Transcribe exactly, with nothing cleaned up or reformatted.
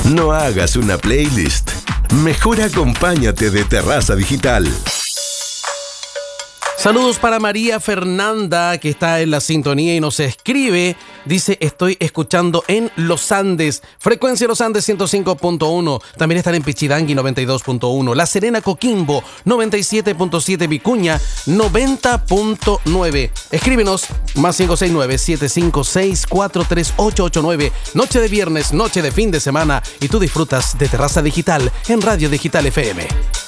No hagas una playlist. Mejor acompáñate de Terraza Digital. Saludos para María Fernanda, que está en la sintonía y nos escribe. Dice, estoy escuchando en Los Andes. Frecuencia Los Andes ciento cinco punto uno. También están en Pichidangui noventa y dos punto uno. La Serena, Coquimbo noventa y siete punto siete. Vicuña noventa punto nueve. Escríbenos más cinco seis nueve, siete cinco seis, cuatro tres ocho ocho nueve. Noche de viernes, noche de fin de semana. Y tú disfrutas de Terraza Digital en Radio Digital F M.